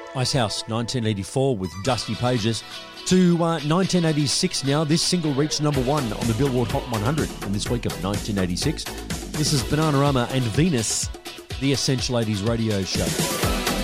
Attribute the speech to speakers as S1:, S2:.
S1: Icehouse, 1984 with Dusty Pages. To 1986 now, this single reached number 1 on the Billboard Hot 100 in this week of 1986. This is Bananarama and Venus, the Essential 80s radio show.